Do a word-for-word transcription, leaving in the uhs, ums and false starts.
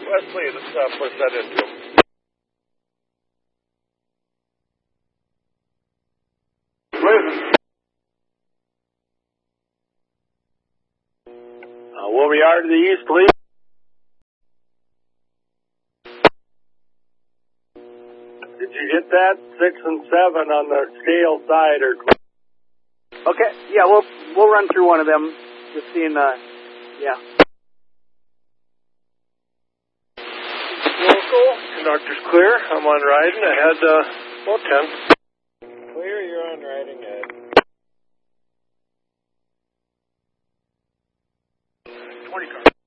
Wesley, let's uh, push that into him. Uh, Wilma Yard to the east, please. Did you get that? Six and seven on the scale side, or? Okay, yeah, we'll we'll run through one of them. Just seeing, uh, yeah. Local, conductor's clear. I'm on riding. I had uh, about ten. Clear, you're on riding ahead. twenty cars.